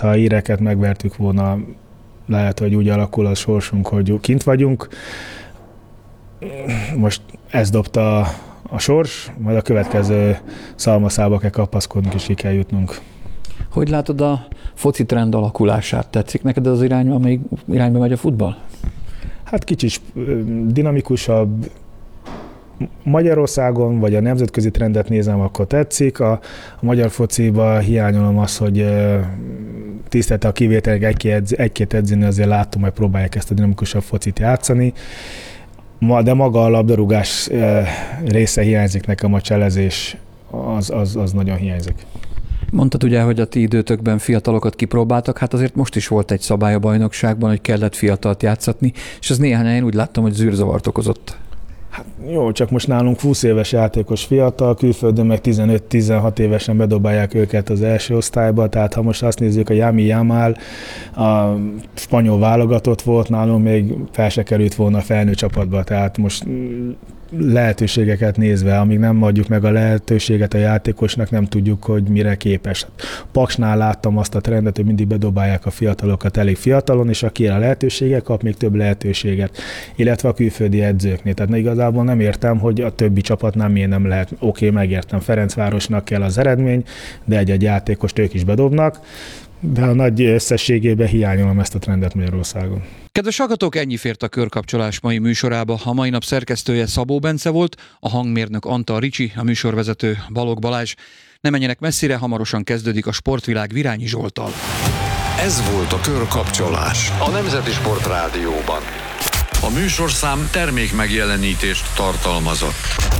hogyha a íreket megvertük volna, lehet, hogy úgy alakul a sorsunk, hogy kint vagyunk. Most ez dobta a sors, majd a következő szalmaszába kell kapaszkodnunk, és ki kell jutnunk. Hogy látod a foci trend alakulását? Tetszik neked az irányba, amelyik irányba megy a futball? Hát kicsit dinamikusabb. Magyarországon, vagy a nemzetközi trendet nézem, akkor tetszik. A magyar fociba hiányolom azt, hogy tisztelte a kivételek egy-két edzőnél azért látom, hogy próbálják ezt a dinamikusabb focit játszani. De maga a labdarúgás része hiányzik nekem, a cselezés az nagyon hiányzik. Mondtad ugye, hogy a ti időtökben fiatalokat kipróbáltak, hát azért most is volt egy szabály a bajnokságban, hogy kellett fiatalt játszatni, és ez néhány helyen úgy láttam, hogy zűrzavart okozott. Hát jó, csak most nálunk 20 éves játékos fiatal, külföldön meg 15-16 évesen bedobálják őket az első osztályba, tehát ha most azt nézzük, a Yami Yamal, a spanyol válogatott volt, nálunk még fel se került volna a felnőtt csapatba, tehát most lehetőségeket nézve, amíg nem adjuk meg a lehetőséget a játékosnak, nem tudjuk, hogy mire képes. Paksnál láttam azt a trendet, hogy mindig bedobálják a fiatalokat elég fiatalon, és aki a lehetőséget kap, még több lehetőséget, illetve a külföldi edzőknél. Tehát igazából nem értem, hogy a többi csapatnál miért nem lehet. Oké, megértem, Ferencvárosnak kell az eredmény, de egy-egy játékost ők is bedobnak, de a nagy összességében hiányolom ezt a trendet Magyarországon. Kedves hallgatók, ennyi fért a Körkapcsolás mai műsorába. A mai nap szerkesztője Szabó Bence volt, a hangmérnök Antal Ricsi, a műsorvezető Balogh Balázs. Ne menjenek messzire, hamarosan kezdődik a Sportvilág Virányi Zsolttal. Ez volt a Körkapcsolás a Nemzeti Sport Rádióban. A műsorszám termék megjelenítést tartalmazott.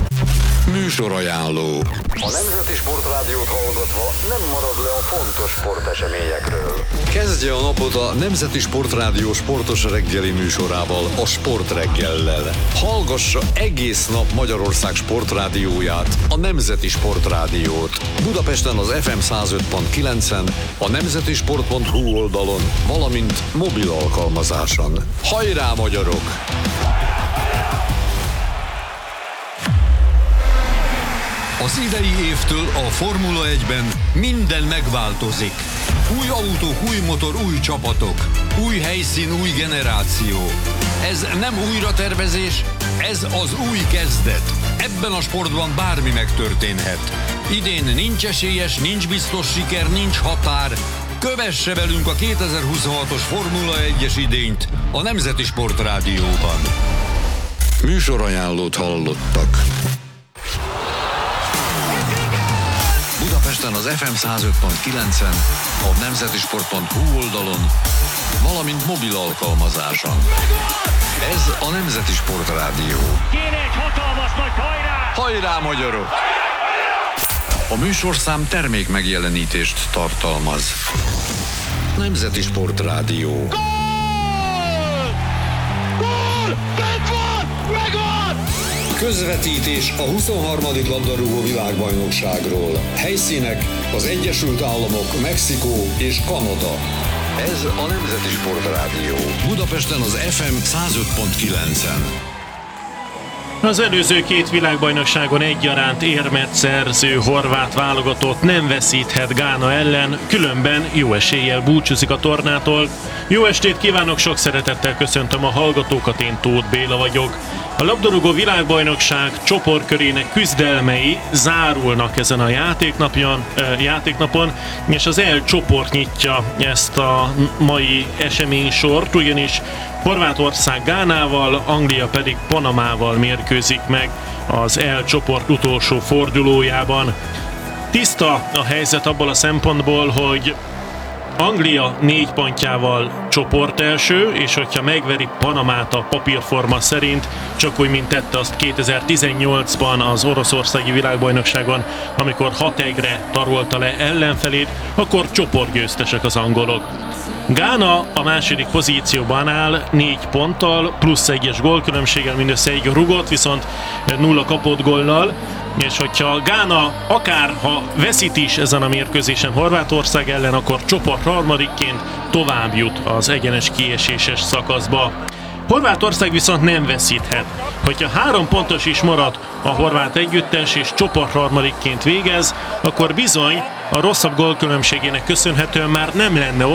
Műsorajánló. A Nemzeti Sport Rádiót hallgatva nem marad le a fontos sporteseményekről. Kezdje a napot a Nemzeti Sport Rádió sportos reggeli műsorával, a Sport reggellel. Hallgassa egész nap Magyarország sportrádióját, a Nemzeti Sport Rádiót. Budapesten az FM 105.9-en, a nemzetisport.hu oldalon, valamint mobil alkalmazáson. Hajrá, magyarok! Az idei évtől a Formula 1-ben minden megváltozik. Új autók, új motor, új csapatok, új helyszín, új generáció. Ez nem újratervezés, ez az új kezdet. Ebben a sportban bármi megtörténhet. Idén nincs esélyes, nincs biztos siker, nincs határ. Kövesse velünk a 2026-os Formula 1-es idényt a Nemzeti Sport Rádióban. Műsorajánlót hallottak. Budapesten az FM 105.9-en, a nemzetisport.hu oldalon, valamint mobil alkalmazáson. Ez a Nemzeti Sport Rádió. Kéne egy hatalmas nagy hajrá! Hajrá, magyarok! A műsorszám termék megjelenítést tartalmaz. Nemzeti Sport Rádió. Gól! Gól! Bent van! Megvan! Közvetítés a 23. labdarúgó világbajnokságról. Helyszínek az Egyesült Államok, Mexikó és Kanada. Ez a Nemzeti Sport Rádió. Budapesten az FM 105.9-en. Az előző két világbajnokságon egyaránt érmet szerző horvát válogatott nem veszíthet Gána ellen, különben jó eséllyel búcsúzik a tornától. Jó estét kívánok, sok szeretettel köszöntöm a hallgatókat, én Tóth Béla vagyok. A labdarúgó világbajnokság csoportkörének küzdelmei zárulnak ezen a játéknapon, és az E csoport nyitja ezt a mai eseménysort, ugyanis Horvátország Gánával, Anglia pedig Panamával mérkőzik meg az E csoport utolsó fordulójában. Tiszta a helyzet abból a szempontból, hogy Anglia 4 pontjával csoportelső, és hogyha megveri Panamát a papírforma szerint, csak úgy, mint tette azt 2018-ban az oroszországi világbajnokságon, amikor 6-1-re tarolta le ellenfelét, akkor csoportgyőztesek az angolok. Gána a második pozícióban áll 4 ponttal, plusz 1-es gólkülönbséggel, mindössze egy rugott, viszont 0 kapott góllal, és hogyha Gána akár ha veszít is ezen a mérkőzésen Horvátország ellen, akkor csoport harmadikként tovább jut az egyenes kieséses szakaszba. Horvátország viszont nem veszíthet. Hogyha 3 pontos is marad a horvát együttes és csoportharmadikként végez, akkor bizony a rosszabb gólkülönbségének köszönhetően már nem lenne